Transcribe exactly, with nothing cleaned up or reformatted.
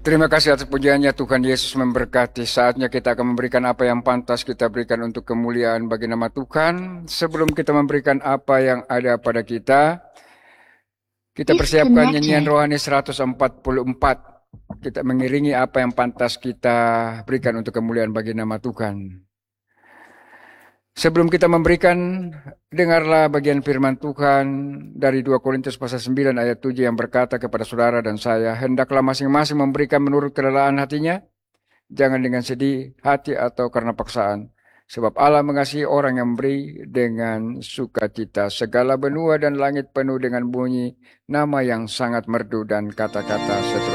Terima kasih atas pujiannya Tuhan Yesus memberkati. Saatnya kita akan memberikan apa yang pantas kita berikan untuk kemuliaan bagi nama Tuhan. Sebelum kita memberikan apa yang ada pada kita, kita persiapkan nyanyian rohani seratus empat puluh empat. Kita mengiringi apa yang pantas kita berikan untuk kemuliaan bagi nama Tuhan. Sebelum kita memberikan, dengarlah bagian firman Tuhan dari dua Korintus pasal sembilan ayat tujuh yang berkata kepada saudara dan saya, hendaklah masing-masing memberikan menurut kerelaan hatinya, jangan dengan sedih hati atau karena paksaan. Sebab Allah mengasihi orang yang memberi dengan sukacita. Segala benua dan langit penuh dengan bunyi nama yang sangat merdu dan kata-kata seterusnya.